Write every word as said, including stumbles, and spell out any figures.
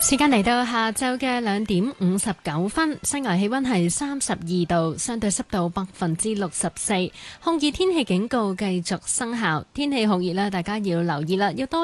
時間嚟到下晝嘅兩點五十九分，室外氣溫係三十二度，相對濕度百分之六十四，酷熱天氣警告繼續生效，天氣酷熱啦，大家要留意啦，要多